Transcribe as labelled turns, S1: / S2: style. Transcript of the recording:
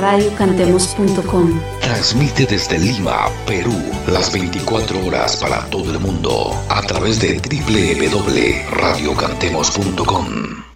S1: radiocantemos.com.
S2: Transmite desde Lima, Perú, las 24 horas para todo el mundo a través de www.radiocantemos.com.